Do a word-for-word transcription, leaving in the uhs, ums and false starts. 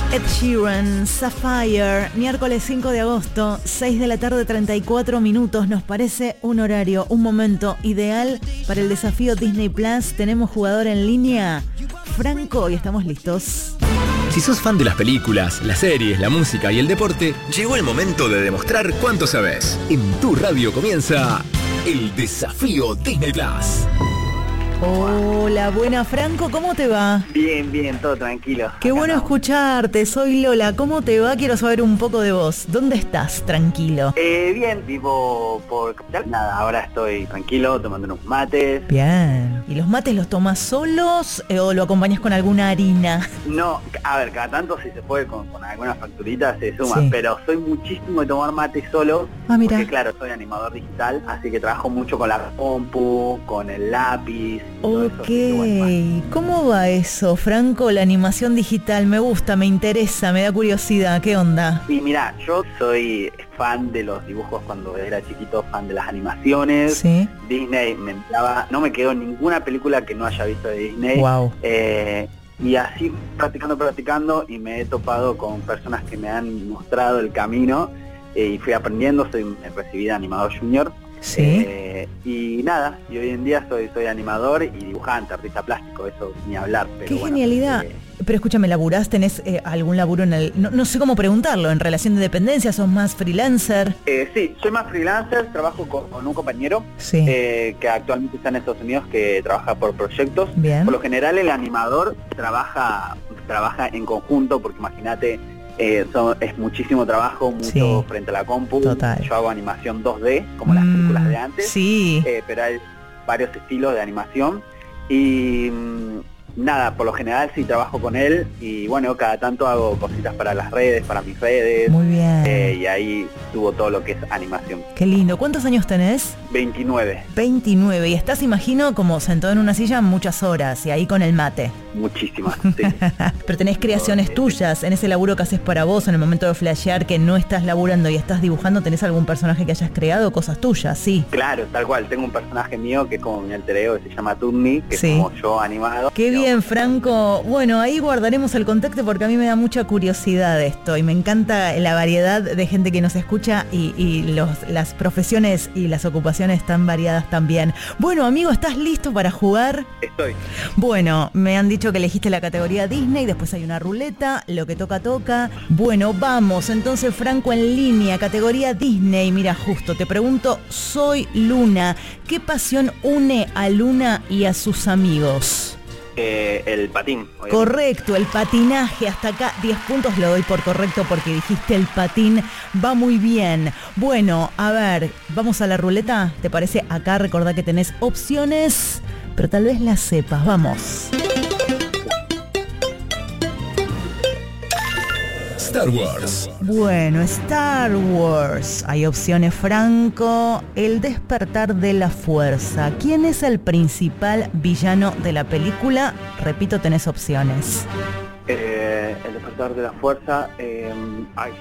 Ed Sheeran, Sapphire, miércoles cinco de agosto, seis de la tarde, treinta y cuatro minutos. Nos parece un horario, un momento ideal para el desafío Disney Plus. Tenemos jugador en línea, Franco, y estamos listos. Si sos fan de las películas, las series, la música y el deporte, llegó el momento de demostrar cuánto sabes. En tu radio comienza el desafío Disney Plus. Hola, buena Franco, ¿cómo te va? Bien, bien, todo tranquilo. Qué bueno andamos. escucharte, soy Lola, ¿cómo te va? Quiero saber un poco de vos. ¿Dónde estás? Tranquilo. Eh, bien, vivo por Capital. Nada, ahora estoy tranquilo, tomando unos mates. Bien. ¿Y los mates los tomas solos eh, o lo acompañas con alguna harina? No, a ver, cada tanto si se puede con, con algunas facturitas se suma, Sí. pero soy muchísimo de tomar mate solo. Ah, mira. Porque claro, soy animador digital, así que trabajo mucho con la compu, con el lápiz. y todo eso, así Ok, que bueno, ¿cómo va eso, Franco? La animación digital, me gusta, me interesa, me da curiosidad, ¿qué onda? Y mira, yo soy fan de los dibujos cuando era chiquito, fan de las animaciones. Sí. Disney me enviaba, no me quedó ninguna película que no haya visto de Disney. Wow. Eh, y así practicando, practicando, y me he topado con personas que me han mostrado el camino eh, y fui aprendiendo. Soy me recibí de animador junior. Sí. Eh, y nada, y hoy en día soy soy animador y dibujante, artista plástico, eso ni hablar. Pero Qué bueno, genialidad. eh, Pero escúchame, ¿laburás? ¿Tenés eh, algún laburo en el...? No, no sé cómo preguntarlo, ¿en relación de dependencia? ¿Sos más freelancer? eh, sí, soy más freelancer, trabajo con, con un compañero Sí. eh, que actualmente está en Estados Unidos, que trabaja por proyectos. Bien. Por lo general el animador trabaja trabaja en conjunto, porque imagínate, eh, son- es muchísimo trabajo, mucho Sí. frente a la compu. Total. Yo hago animación dos D, como las Mm, películas de antes, Sí. eh, pero hay varios estilos de animación. Y mm, nada, por lo general sí trabajo con él, y bueno, cada tanto hago cositas para las redes, para mis redes, Muy bien. eh, y ahí subo todo lo que es animación. Qué lindo. ¿Cuántos años tenés? veintinueve, veintinueve. Y estás, imagino, como sentado en una silla muchas horas y ahí con el mate. muchísimas. Sí. Pero tenés creaciones tuyas en ese laburo que haces para vos, en el momento de flashear que no estás laburando y estás dibujando, ¿tenés algún personaje que hayas creado? Cosas tuyas, sí. Claro, tal cual. Tengo un personaje mío que es como mi alter ego, que se llama Tunni, que Sí. es como yo animado. Qué Pero- bien, Franco. Bueno, ahí guardaremos el contacto porque a mí me da mucha curiosidad esto y me encanta la variedad de gente que nos escucha y, y los, las profesiones y las ocupaciones tan variadas también. Bueno, amigo, ¿estás listo para jugar? Estoy. Bueno, me han dicho que elegiste la categoría Disney, después hay una ruleta, lo que toca, toca. Bueno, vamos, entonces Franco en línea, categoría Disney. Mira, justo, te pregunto, soy Luna. ¿Qué pasión une a Luna y a sus amigos? Eh, el patín. obviamente. Correcto, el patinaje. Hasta acá diez puntos lo doy por correcto porque dijiste el patín. Va muy bien. Bueno, a ver, vamos a la ruleta. ¿Te parece? Acá recordá que tenés opciones, pero tal vez las sepas. Vamos. Star Wars. Bueno, Star Wars. Hay opciones, Franco. El despertar de la fuerza. ¿Quién es el principal villano de la película? Repito, tenés opciones. Eh, el despertar de la fuerza. Eh, ay,